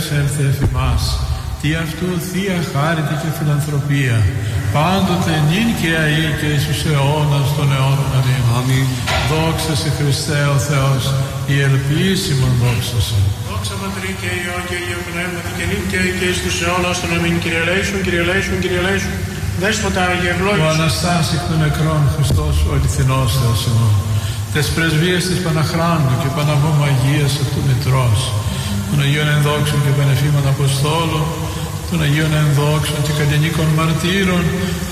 Κύριος έλθε εφ' ημάς, τι αυτού θεία χάρητη και φιλανθρωπία, πάντοτε νυν και αεί και εις τους αιώνας των αιώνων. Αμήν. Δόξα σε Χριστέ ο Θεός, η ελπίσιμον δόξα σε. Δόξα Πατρί και Υιό και Υιό Πνεύματι και νυν και αεί και εις τους αιώνας των αμήν. Κύριε ελέησον, Κύριε ελέησον, Κύριε ελέησον. Δέσποτα Άγιε ευλόγησον. Ο Αναστάς εκ των νεκρών Χριστός ο αληθινός Θεός ημών. Τες πρεσβείες της Παναχράντου και Παναβομαγίας αυτού Μητρός, των Αγίων Ενδόξων και Πανεφήμων Αποστόλων, των Αγίων Ενδόξων και Κατενίκων Μαρτύρων,